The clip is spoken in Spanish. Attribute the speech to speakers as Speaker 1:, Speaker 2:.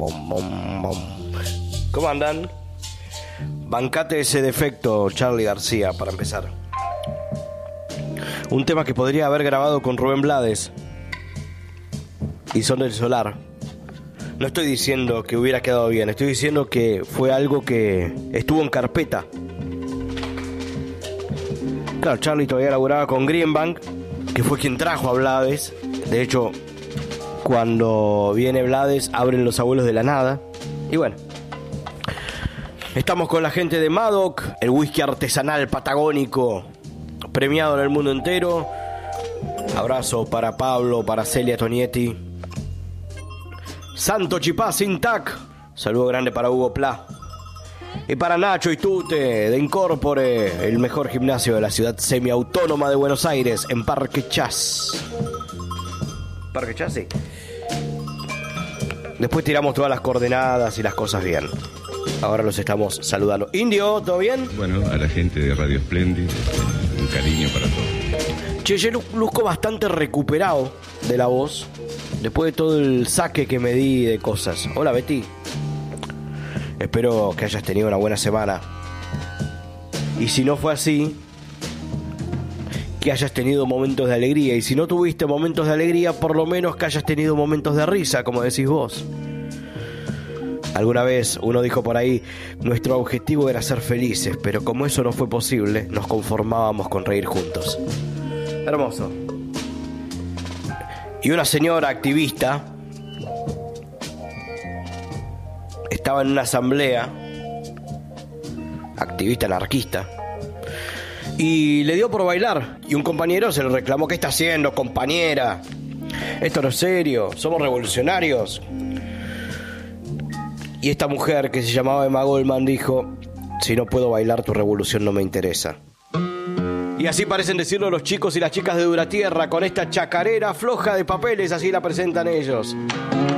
Speaker 1: Bom, bom, bom. ¿Cómo andan? Bancate ese defecto, Charly García, para empezar. Un tema que podría haber grabado con Rubén Blades y Son del Solar. No estoy diciendo que hubiera quedado bien, estoy diciendo que fue algo que estuvo en carpeta. Claro, Charly todavía laburaba con Greenbank, que fue quien trajo a Blades. De hecho, cuando viene Blades, abren Los Abuelos de la Nada. Y bueno, estamos con la gente de Madoc, el whisky artesanal patagónico, premiado en el mundo entero. Abrazo para Pablo, para Celia Tonietti. Santo Chipá Sintac. Saludo grande para Hugo Pla. Y para Nacho Itute, de Incorpore, el mejor gimnasio de la ciudad semiautónoma de Buenos Aires, en Parque Chas. Parque Chas, sí. Después tiramos todas las coordenadas y las cosas bien. Ahora los estamos saludando. Indio, ¿todo bien?
Speaker 2: Bueno, a la gente de Radio Splendid, un cariño para todos.
Speaker 1: Che, yo luzco bastante recuperado de la voz, después de todo el saque que me di de cosas. Hola, Betty. Espero que hayas tenido una buena semana. Y si no fue así, que hayas tenido momentos de alegría. Y si no tuviste momentos de alegría, por lo menos que hayas tenido momentos de risa, como decís vos. Alguna vez uno dijo por ahí, nuestro objetivo era ser felices, pero como eso no fue posible, nos conformábamos con reír juntos. Hermoso. Y una señora activista estaba en una asamblea, activista anarquista, y le dio por bailar. Y un compañero se le reclamó: ¿qué está haciendo, compañera? Esto no es serio, somos revolucionarios. Y esta mujer, que se llamaba Emma Goldman, dijo: si no puedo bailar, tu revolución no me interesa. Y así parecen decirlo los chicos y las chicas de Duratierra, con esta chacarera floja de papeles, así la presentan ellos.